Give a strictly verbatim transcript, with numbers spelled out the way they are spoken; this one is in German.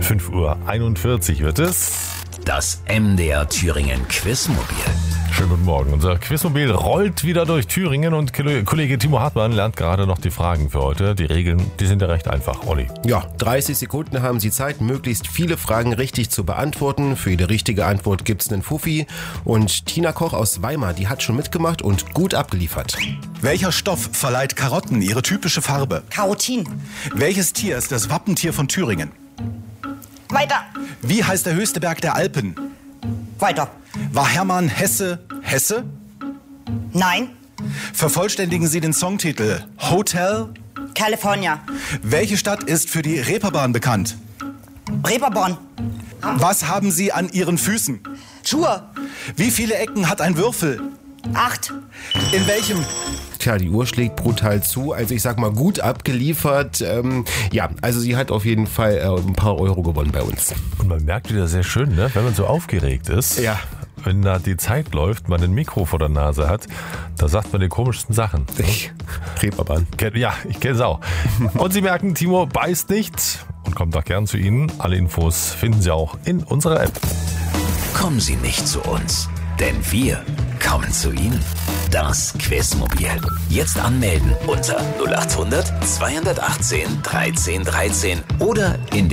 fünf Uhr einundvierzig wird es. Das M D R Thüringen Quizmobil. Schönen guten Morgen. Unser Quizmobil rollt wieder durch Thüringen und Kollege Timo Hartmann lernt gerade noch die Fragen für heute. Die Regeln, die sind ja recht einfach, Olli. Ja, dreißig Sekunden haben Sie Zeit, möglichst viele Fragen richtig zu beantworten. Für jede richtige Antwort gibt's einen Fuffi. Und Tina Koch aus Weimar, die hat schon mitgemacht und gut abgeliefert. Welcher Stoff verleiht Karotten ihre typische Farbe? Karotin. Welches Tier ist das Wappentier von Thüringen? Weiter. Wie heißt der höchste Berg der Alpen? Weiter. War Hermann Hesse Hesse? Nein. Vervollständigen Sie den Songtitel Hotel. California. Welche Stadt ist für die Reeperbahn bekannt? Reeperbahn. Was haben Sie an Ihren Füßen? Schuhe. Wie viele Ecken hat ein Würfel? Acht. In welchem? Tja, die Uhr schlägt brutal zu. Also ich sag mal, gut abgeliefert. Ähm, ja, also sie hat auf jeden Fall äh, ein paar Euro gewonnen bei uns. Und man merkt wieder sehr schön, ne? Wenn man so aufgeregt ist. Ja. Wenn da die Zeit läuft, man ein Mikro vor der Nase hat, da sagt man die komischsten Sachen. Ich, Reeperbahn. Ja, ich kenne es auch. Und Sie merken, Timo beißt nicht und kommt auch gern zu Ihnen. Alle Infos finden Sie auch in unserer App. Kommen Sie nicht zu uns, denn wir kommen zu Ihnen. Das Quizmobil. Jetzt anmelden unter null acht hundert zweihundertachtzehn dreizehn dreizehn oder in der